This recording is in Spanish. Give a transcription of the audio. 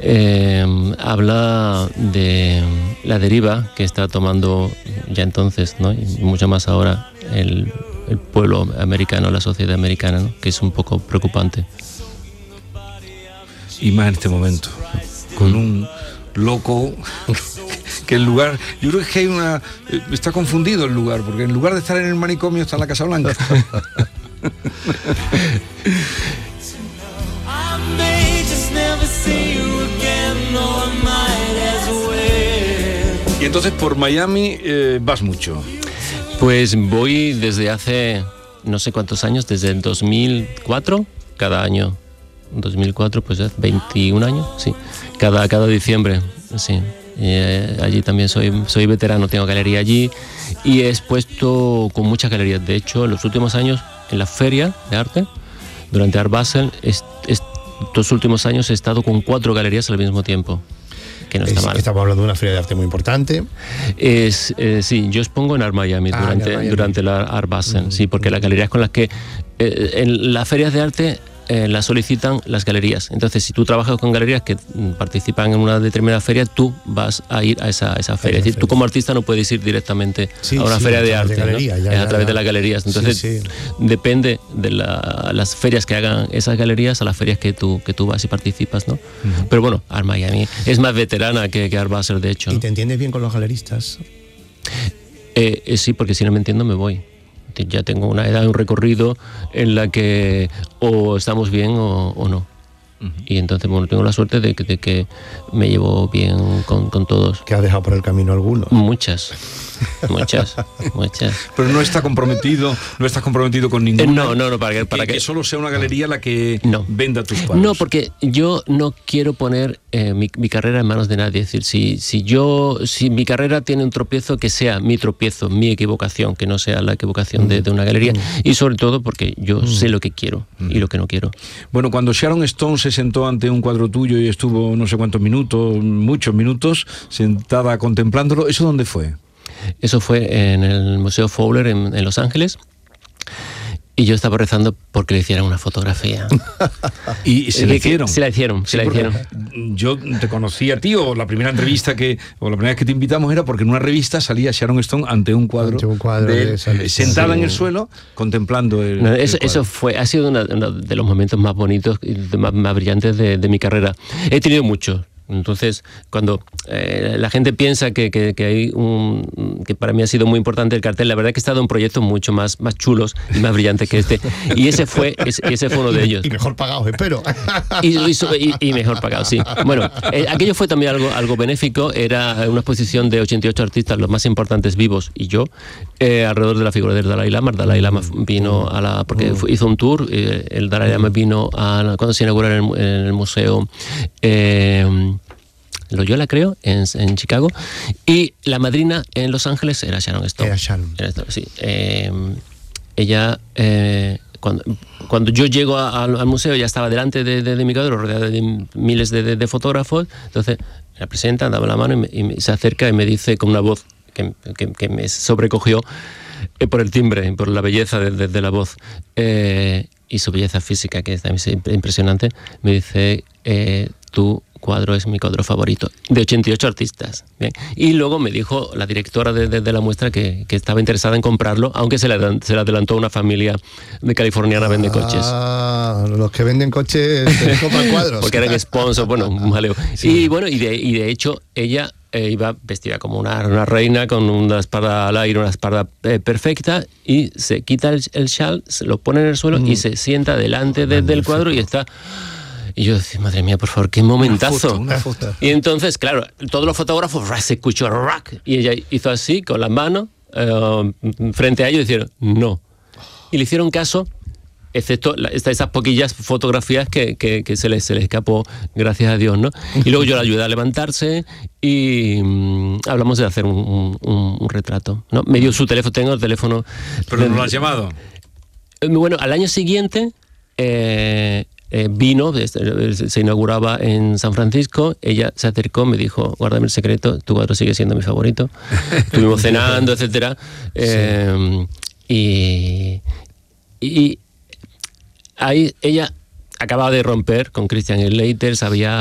habla de la deriva que está tomando ya entonces, ¿no? Y mucho más ahora el pueblo americano, la sociedad americana, ¿no? Que es un poco preocupante. Y más en este momento, con un loco que el lugar, yo creo que hay está confundido el lugar, porque en lugar de estar en el manicomio está en la Casa Blanca. Y entonces por Miami vas mucho. Pues voy desde hace no sé cuántos años, desde el 2004, cada año. 2004, pues ya 21 años, sí. Cada diciembre, sí. Allí también soy veterano, tengo galería allí y he expuesto con muchas galerías. De hecho, en los últimos años, en la feria de arte, durante Art Basel, estos últimos años he estado con 4 galerías al mismo tiempo. Que no está mal. Estamos hablando de una feria de arte muy importante. Sí, yo expongo en Art Miami durante la Art Basel, sí, porque las galerías con las que en las ferias de arte las solicitan las galerías. Entonces, si tú trabajas con galerías que participan en una determinada feria, tú vas a ir a esa feria. Es decir, tú como artista no puedes ir directamente a una feria de arte, galería, ¿no? A través de las galerías. Entonces, depende de las ferias que hagan esas galerías a las ferias que tú vas y participas, ¿no? Uh-huh. Pero bueno, Art Miami es más veterana que Art Basel, de hecho, ¿no? ¿Y te entiendes bien con los galeristas? Sí, porque si no me entiendo me voy. Ya tengo una edad, un recorrido en la que o estamos bien o no. Uh-huh. Y entonces, bueno, tengo la suerte de que me llevo bien con todos. ¿Que has dejado por el camino algunos? Muchas. Pero no estás comprometido con ninguno. No, para que solo sea una galería la que venda tus cuadros. No, porque yo no quiero poner mi carrera en manos de nadie. Es decir, si mi carrera tiene un tropiezo, que sea mi tropiezo, mi equivocación, que no sea la equivocación de una galería. Y sobre todo porque yo sé lo que quiero y lo que no quiero. Bueno, cuando Sharon Stone se sentó ante un cuadro tuyo y estuvo no sé cuántos minutos, muchos minutos, sentada contemplándolo, ¿eso dónde fue? Eso fue en el Museo Fowler en Los Ángeles. Y yo estaba rezando porque le hicieran una fotografía. ¿Y se la hicieron? Se la hicieron. Yo te conocí a ti, o la primera vez que te invitamos era porque en una revista salía Sharon Stone ante un cuadro de sentada en el suelo, contemplando el cuadro. Eso ha sido uno de los momentos más bonitos y más brillantes de mi carrera. He tenido muchos. Entonces, cuando la gente piensa que hay que para mí ha sido muy importante el cartel, la verdad es que he estado en proyectos mucho más chulos y más brillantes que este, y ese fue uno de ellos. Y mejor pagados, espero. Y mejor pagados, sí. Bueno, aquello fue también algo benéfico. Era una exposición de 88 artistas, los más importantes vivos, y yo, alrededor de la figura del Dalai Lama. El Dalai Lama vino porque hizo un tour. El Dalai Lama vino cuando se inauguró en el museo Loyola, creo, en Chicago, y la madrina en Los Ángeles era Sharon Stone. Sí. Ella, cuando yo llego al museo, ya estaba delante de mi cuadro, rodeada de miles de fotógrafos. Entonces la presenta, daba la mano y se acerca y me dice con una voz que me sobrecogió por el timbre, por la belleza de la voz y su belleza física, que es impresionante. Me dice, tu cuadro es mi cuadro favorito, de 88 artistas. Bien. Y luego me dijo la directora de la muestra que estaba interesada en comprarlo, aunque se le adelantó una familia de californiana vende coches. Los que venden coches compran cuadros. Porque eran sponsors, bueno, un jaleo. Sí. Y de hecho ella iba vestida como una reina, con una espada al aire, una espada perfecta, y se quita el chal, se lo pone en el suelo y se sienta delante del cuadro y está... Y yo decía, madre mía, por favor, qué momentazo. Una foto. Y entonces, claro, todos los fotógrafos se escuchó rock, y ella hizo así, con las manos, frente a ellos, y dijeron, no. Y le hicieron caso, excepto esas poquillas fotografías que se les escapó, gracias a Dios, ¿no? Y luego yo la ayudé a levantarse y hablamos de hacer un retrato, ¿no? Me dio su teléfono, tengo el teléfono. ¿Pero no lo has llamado? Bueno, al año siguiente... vino, se inauguraba en San Francisco, ella se acercó, me dijo, guárdame el secreto, tu cuadro sigue siendo mi favorito. Estuvimos cenando, etcétera. Y ahí ella acababa de romper con Christian Slater, había